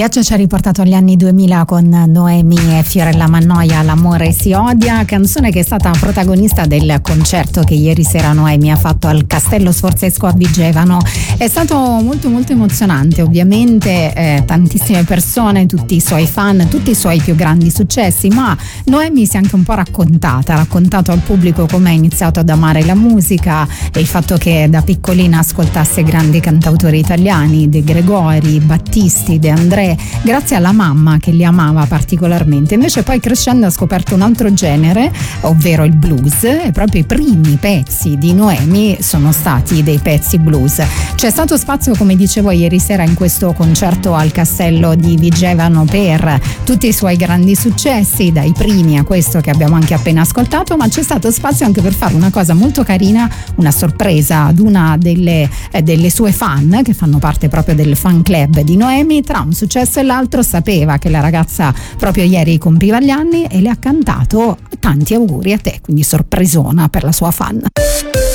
viaggio ci ha riportato agli anni 2000 con Noemi e Fiorella Mannoia, L'amore si odia, canzone che è stata protagonista del concerto che ieri sera Noemi ha fatto al Castello Sforzesco a Vigevano. È stato molto molto emozionante, ovviamente tantissime persone, tutti i suoi fan, tutti i suoi più grandi successi, ma Noemi si è anche un po' ha raccontato al pubblico come ha iniziato ad amare la musica e il fatto che da piccolina ascoltasse grandi cantautori italiani, De Gregori, Battisti, De André, grazie alla mamma che li amava particolarmente. Invece poi crescendo ha scoperto un altro genere, ovvero il blues, e proprio i primi pezzi di Noemi sono stati dei pezzi blues. C'è stato spazio, come dicevo ieri sera in questo concerto al Castello di Vigevano, per tutti i suoi grandi successi, dai primi a questo che abbiamo anche appena ascoltato, ma c'è stato spazio anche per fare una cosa molto carina, una sorpresa ad una delle sue fan che fanno parte proprio del fan club di Noemi. Tra un successo e l'altro sapeva che la ragazza proprio ieri compiva gli anni e le ha cantato tanti auguri a te, quindi sorpresona per la sua fan.